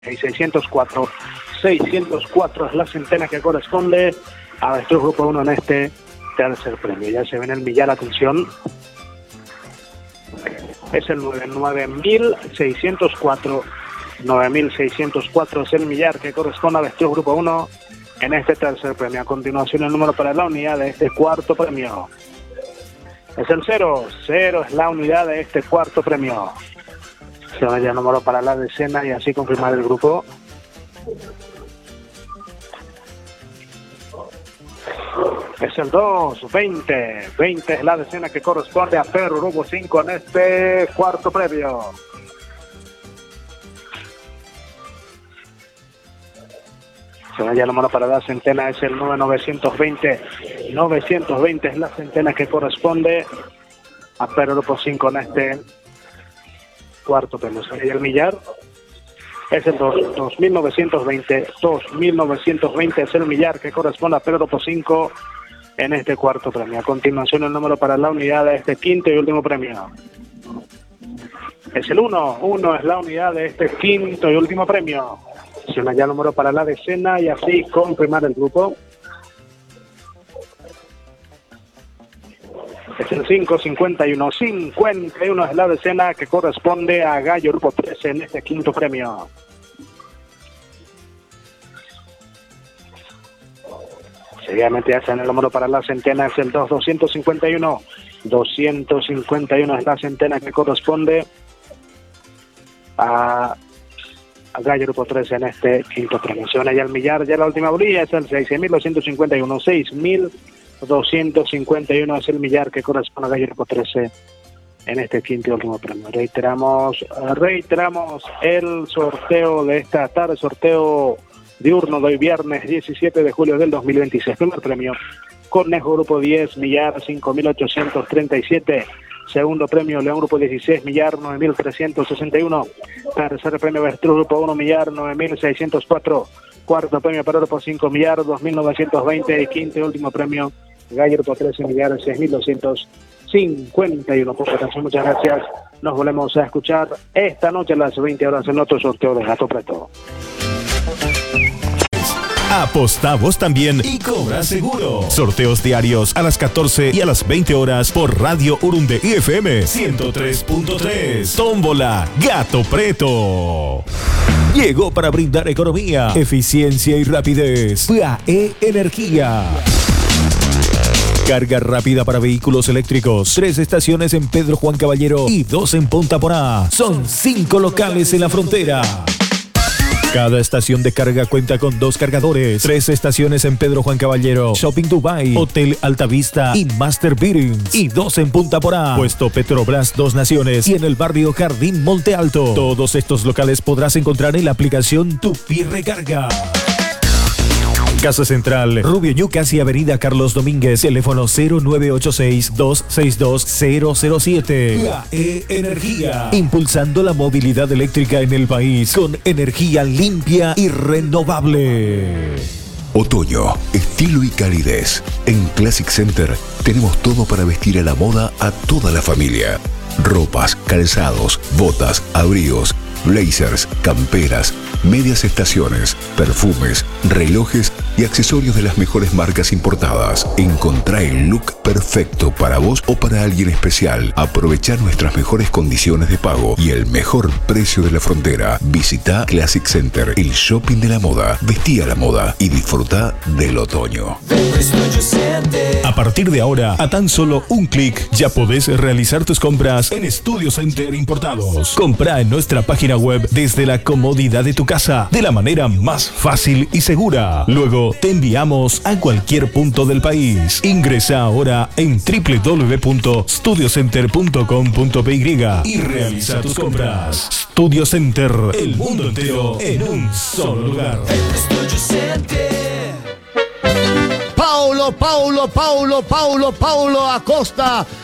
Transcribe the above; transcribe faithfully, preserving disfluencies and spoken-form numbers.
y seiscientos cuatro. seiscientos cuatro es la centena que corresponde a nuestro grupo uno en este tercer premio. Ya se ven el millar, atención. Es el nueve mil seiscientos cuatro. nueve mil seiscientos cuatro es el millar que corresponde a nuestro grupo uno en este tercer premio. A continuación el número para la unidad de este cuarto premio. Es el cero. cero es la unidad de este cuarto premio. Se vaya el número para la decena y así confirmar el grupo. Es el dos, veinte. veinte es la decena que corresponde a Pedro Grupo cinco en este cuarto premio. Se vaya el número para la centena, es el nueve novecientos veinte. novecientos veinte es la centena que corresponde a Pedro Grupo cinco en este cuarto premio. Se vaya el millar. Es el dos mil novecientos veinte. dos mil novecientos veinte es el millar que corresponde a Pedro Grupo cinco en este cuarto premio. A continuación el número para la unidad de este quinto y último premio. Es el uno. uno es la unidad de este quinto y último premio. Se me ya el número para la decena y así confirmar el grupo. Es el cinco cincuenta y uno. cincuenta y uno es la decena que corresponde a Gallo Grupo trece en este quinto premio. Seguidamente ya está en el número para la centena, es el dos doscientos cincuenta y uno. doscientos cincuenta y uno es la centena que corresponde a, a Gallo Grupo trece en este quinto premio. Se van allá al millar, ya la última bolilla es el seis mil doscientos cincuenta y uno. seis mil doscientos cincuenta y uno es el millar que corresponde a Gallo Grupo trece en este quinto y último premio. Reiteramos, reiteramos el sorteo de esta tarde, sorteo diurno de hoy viernes diecisiete de julio del dos mil veintiséis. Primer premio, Conejo Grupo diez, millar cinco mil ochocientos treinta y siete. Segundo premio, León Grupo dieciséis, millar nueve mil trescientos sesenta y uno. Tercer premio, Avestruz Grupo uno, millar nueve mil seiscientos cuatro. Cuarto premio, Pedro Grupo cinco, millar dos mil novecientos veinte. Y quinto y último premio, Gallo Grupo trece, millar seis mil doscientos cincuenta y uno. Por atención, muchas gracias. Nos volvemos a escuchar esta noche a las veinte horas en otro sorteo de Gato Preto. Apostá vos también y cobra seguro. Sorteos diarios a las catorce y a las veinte horas por Radio Urunde I F M ciento tres punto tres. Tómbola Gato Preto. Llegó para brindar economía, eficiencia y rapidez. P A E Energía. Carga rápida para vehículos eléctricos. Tres estaciones en Pedro Juan Caballero y dos en Punta Porá. Son cinco locales en la frontera. Cada estación de carga cuenta con dos cargadores. Tres estaciones en Pedro Juan Caballero, Shopping Dubai, Hotel Altavista y Master Bearings. Y dos en Punta Porá, Puesto Petrobras Dos Naciones y en el barrio Jardín Monte Alto. Todos estos locales podrás encontrar en la aplicación Tupi Recarga. Casa Central, Rubio Yucas y Avenida Carlos Domínguez, teléfono cero nueve ocho seis, dos seis dos, cero cero siete. P A E Energía, impulsando la movilidad eléctrica en el país con energía limpia y renovable. Otoño, estilo y calidez. En Classic Center tenemos todo para vestir a la moda a toda la familia. Ropas, calzados, botas, abrigos, blazers, camperas, medias estaciones, perfumes, relojes y accesorios de las mejores marcas importadas. Encontrá el look perfecto para vos o para alguien especial. Aprovechá nuestras mejores condiciones de pago y el mejor precio de la frontera. Visita Classic Center, el shopping de la moda. Vestí a la moda y disfruta del otoño. A partir de ahora, a tan solo un clic, ya podés realizar tus compras en Studio Center Importados. Comprá en nuestra página web desde la comodidad de tu casa, de la manera más fácil y segura. Luego te enviamos a cualquier punto del país. Ingresa ahora en doble u doble u doble u punto studio center punto com punto p y y realiza tus compras. Studio Center, el mundo entero en un solo lugar. Paulo, Paulo, Paulo, Paulo, Paulo Acosta